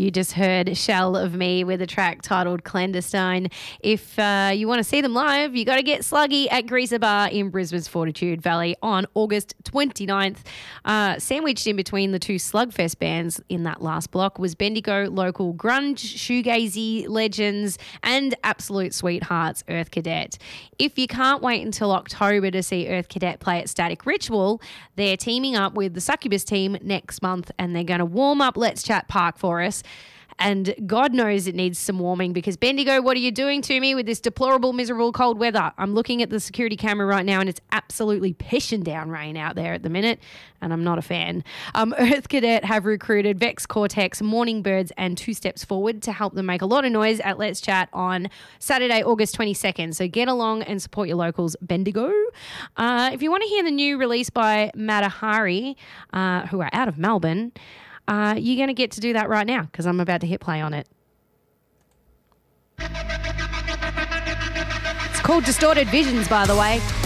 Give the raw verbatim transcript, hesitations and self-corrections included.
You just heard Shell of Me with a track titled Clandestine. If uh, you want to see them live, you got to get sluggy at Greaser Bar in Brisbane's Fortitude Valley on August twenty-ninth. Uh, sandwiched in between the two Slugfest bands in that last block was Bendigo local grunge, shoegazy legends and absolute sweethearts Earth Cadet. If you can't wait until October to see Earth Cadet play at Static Ritual, they're teaming up with the Succubus team next month and they're going to warm up Let's Chat Park for us. And God knows it needs some warming because Bendigo, what are you doing to me with this deplorable, miserable cold weather? I'm looking at the security camera right now and it's absolutely pissing down rain out there at the minute and I'm not a fan. Um, Earth Cadet have recruited Vex, Cortex, Morning Birds and Two Steps Forward to help them make a lot of noise at Let's Chat on Saturday, August twenty-second. So get along and support your locals, Bendigo. Uh, if you want to hear the new release by Matahari, uh, who are out of Melbourne, Uh, you're going to get to do that right now because I'm about to hit play on it. It's called Distorted Visions, by the way.